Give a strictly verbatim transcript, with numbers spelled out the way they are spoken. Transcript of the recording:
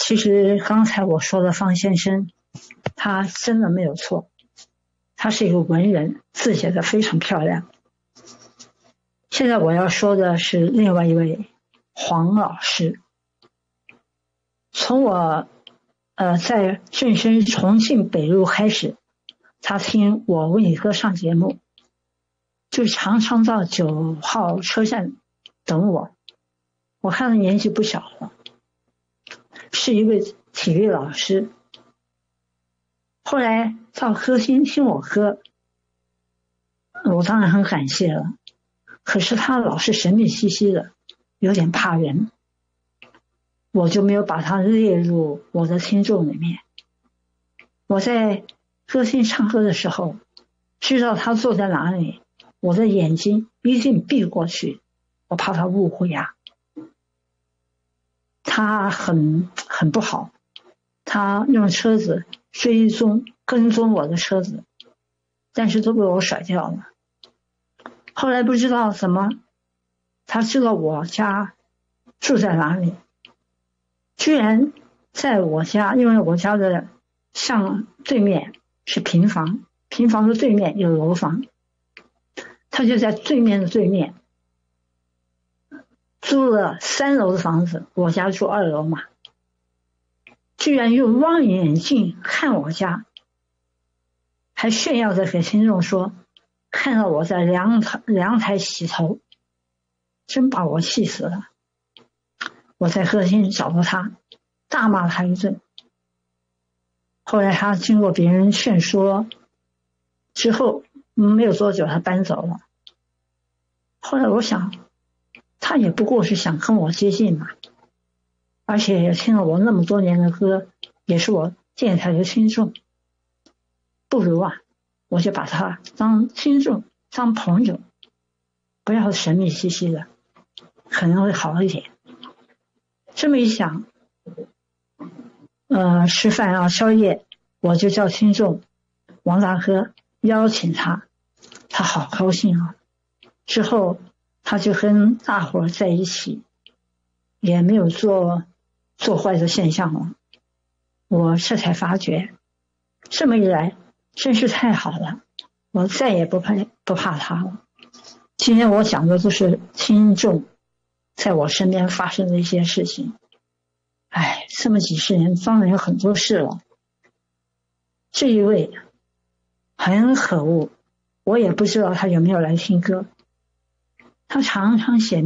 其实刚才我说的方先生，他真的没有错，他是一个文人，字写得非常漂亮。现在我要说的是另外一位黄老师。从我呃在正身重庆北路开始，他听我为你歌上节目，就常常到九号车站等我。我看他年纪不小了，是一位体育老师。后来到歌厅听我歌，我当然很感谢了，可是他老是神秘兮兮的，有点怕人，我就没有把他列入我的听众里面。我在歌厅唱歌的时候，知道他坐在哪里，我的眼睛一定闭过去，我怕他误会啊。他很很不好，他用车子追踪跟踪我的车子，但是都被我甩掉了。后来不知道怎么，他知道我家住在哪里，居然在我家，因为我家的向对面是平房，平房的对面有楼房，他就在对面的对面租了三楼的房子，我家住二楼嘛，居然用望远镜看我家，还炫耀着给听众说看到我在阳台阳台洗头，真把我气死了。我在客厅找到他，大骂他一顿。后来他经过别人劝说之后，没有多久他搬走了。后来我想，他也不过是想跟我接近嘛，而且也听了我那么多年的歌，也是我电台的听众，不如啊，我就把他当听众当朋友，不要神秘兮兮的，可能会好一点。这么一想，呃，吃饭啊宵夜，我就叫听众王大哥邀请他，他好高兴啊。之后他就跟大伙在一起，也没有做做坏的现象了。我这才发觉，这么一来真是太好了，我再也不怕不怕他了。今天我讲的都是听众在我身边发生的一些事情。哎，这么几十年当然有很多事了。这一位很可恶，我也不知道他有没有来听歌，他常常写